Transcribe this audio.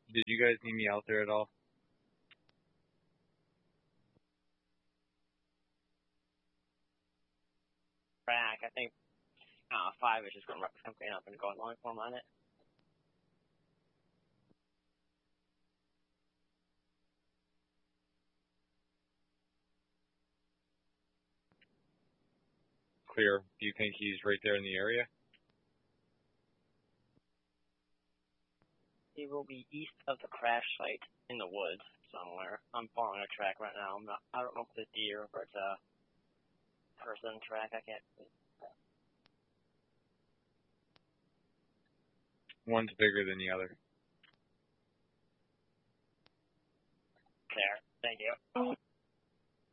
Did you guys need me out there at all? Track, I think 5 is just going up and going long form on it. Clear. Do you think he's right there in the area? He will be east of the crash site in the woods somewhere. I'm following a track right now. I don't know if it's a deer or it's a person track. I can't see. One's bigger than the other. There. Thank you.